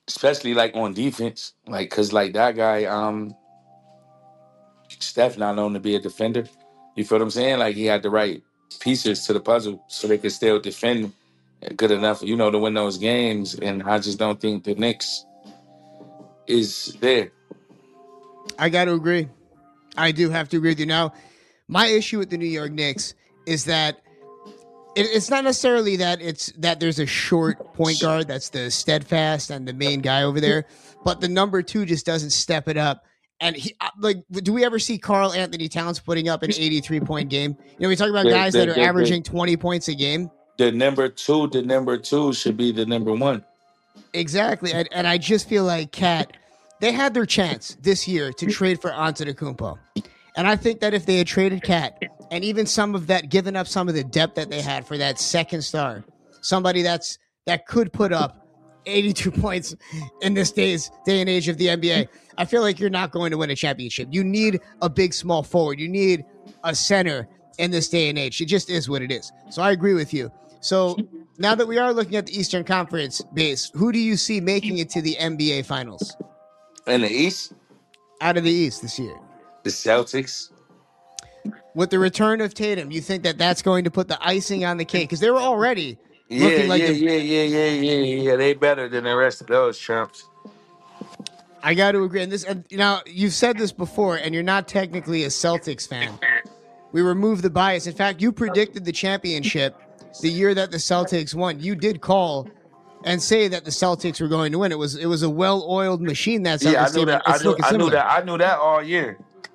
especially like on defense, like because like that guy, Steph, not known to be a defender. You feel what I'm saying? Like he had the right pieces to the puzzle so they could still defend good enough, to win those games. And I just don't think the Knicks is there. I got to agree. I do have to agree with you. Now, my issue with the New York Knicks is that it's not necessarily that it's that there's a short point guard that's the steadfast and the main guy over there, but the number two just doesn't step it up. And do we ever see Karl Anthony Towns putting up an 83-point game? We talk about guys that are averaging 20 points a game. The number two should be the number one. Exactly. And I just feel like Cat, they had their chance this year to trade for Antetokounmpo. And I think that if they had traded Cat and even some of that, given up some of the depth that they had for that second star, somebody that could put up 82 points in this day and age of the NBA, I feel like you're not going to win a championship. You need a big, small forward. You need a center in this day and age. It just is what it is. So I agree with you. So now that we are looking at the Eastern Conference base, who do you see making it to the NBA Finals? In the East? Out of the East this year. The Celtics. With the return of Tatum, you think that that's going to put the icing on the cake? Because they were already looking like yeah. They better than the rest of those chumps. I got to agree. And now you've said this before, and you're not technically a Celtics fan. We remove the bias. In fact, you predicted the championship the year that the Celtics won. You did call and say that the Celtics were going to win. It was a well-oiled machine. I knew that. I knew that all year.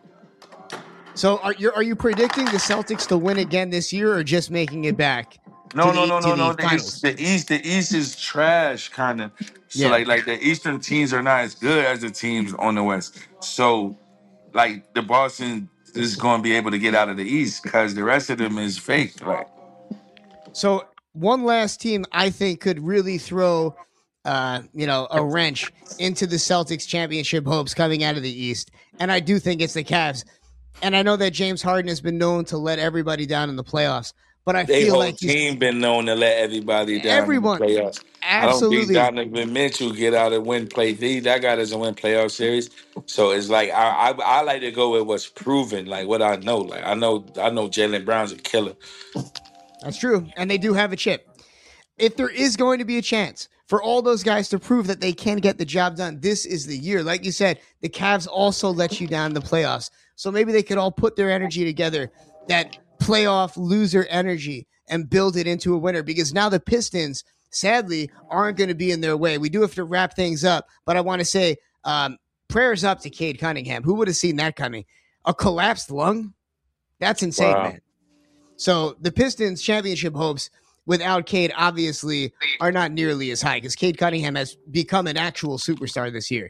So are you predicting the Celtics to win again this year, or just making it back? No. The East is trash, kind of. So like the Eastern teams are not as good as the teams on the West. So like the Boston is going to be able to get out of the East because the rest of them is fake. Right. So one last team I think could really throw, a wrench into the Celtics championship hopes coming out of the East, and I do think it's the Cavs. And I know that James Harden has been known to let everybody down in the playoffs, but I feel like his team been known to let everybody down. Everyone, in the playoffs. Absolutely. I don't think Donovan Mitchell get out and win that guy doesn't win playoff series. So it's like I like to go with what's proven, like what I know. Like I know Jaylen Brown's a killer. That's true, and they do have a chip. If there is going to be a chance for all those guys to prove that they can get the job done, this is the year. Like you said, the Cavs also let you down in the playoffs. So maybe they could all put their energy together, that playoff loser energy, and build it into a winner, because now the Pistons, sadly, aren't going to be in their way. We do have to wrap things up, but I want to say prayers up to Cade Cunningham. Who would have seen that coming? A collapsed lung? That's insane, man. So the Pistons' championship hopes without Cade obviously are not nearly as high, because Cade Cunningham has become an actual superstar this year.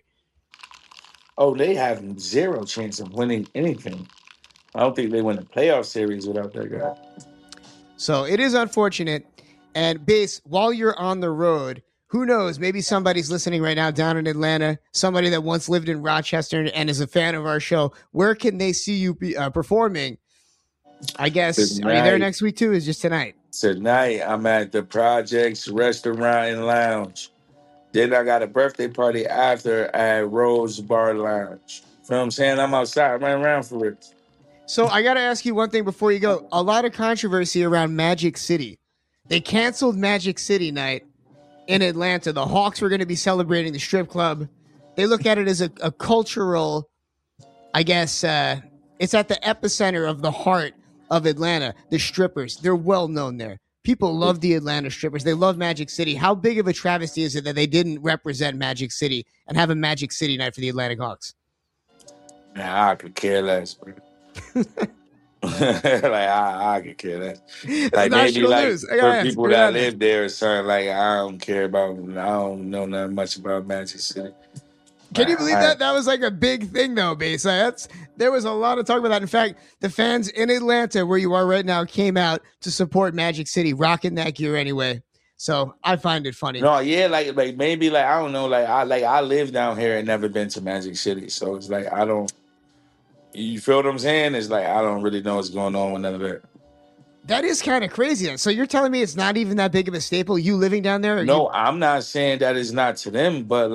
Oh, they have zero chance of winning anything. I don't think they win a playoff series without that guy. So it is unfortunate. And Base, while you're on the road, who knows? Maybe somebody's listening right now down in Atlanta, somebody that once lived in Rochester and is a fan of our show. Where can they see you performing? I guess, tonight, are you there next week too? Is just tonight? Tonight, I'm at the Projects Restaurant and Lounge. Then I got a birthday party after at Rose Bar Lounge. You know what I'm saying? I'm outside running around for it. So I got to ask you one thing before you go. A lot of controversy around Magic City. They canceled Magic City night in Atlanta. The Hawks were going to be celebrating the strip club. They look at it as a cultural, I guess, it's at the epicenter of the heart of Atlanta. The strippers, they're well known there. People love the Atlanta strippers. They love Magic City. How big of a travesty is it that they didn't represent Magic City and have a Magic City night for the Atlantic Hawks? Nah, I could care less, bro. I could care less. Like maybe like for people that live there or something, like I don't care about. I don't know nothing much about Magic City. Can you believe that? That was like a big thing, though, Base. There was a lot of talk about that. In fact, the fans in Atlanta, where you are right now, came out to support Magic City, rocking that gear anyway. So I find it funny. No, yeah, like maybe like I don't know, I live down here and never been to Magic City, so it's like I don't. You feel what I'm saying? It's like I don't really know what's going on with none of that. That is kind of crazy. So you're telling me it's not even that big of a staple, you living down there? No, I'm not saying that it's not to them, but